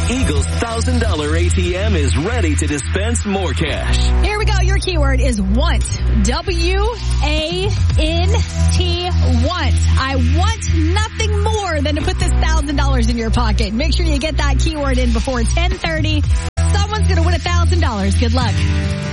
Eagle's $1,000 ATM is ready to dispense more cash. Here we go. Your keyword is want. W-A-N-T, want. I want nothing more than to put this $1,000 in your pocket. Make sure you get that keyword in before 10:30. Someone's going to win $1,000. Good luck.